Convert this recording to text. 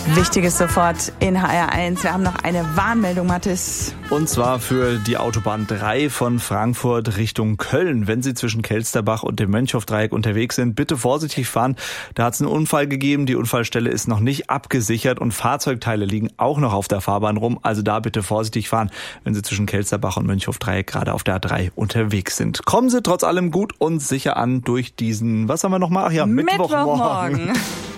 Wichtiges sofort in HR1. Wir haben noch eine Warnmeldung, Mathis. Und zwar für die Autobahn 3 von Frankfurt Richtung Köln. Wenn Sie zwischen Kelsterbach und dem Mönchhoff-Dreieck unterwegs sind, bitte vorsichtig fahren. Da hat es einen Unfall gegeben. Die Unfallstelle ist noch nicht abgesichert und Fahrzeugteile liegen auch noch auf der Fahrbahn rum. Also da bitte vorsichtig fahren, wenn Sie zwischen Kelsterbach und Mönchhoff-Dreieck gerade auf der A3 unterwegs sind. Kommen Sie trotz allem gut und sicher an durch diesen, was haben wir noch mal? Ach ja, Mittwochmorgen.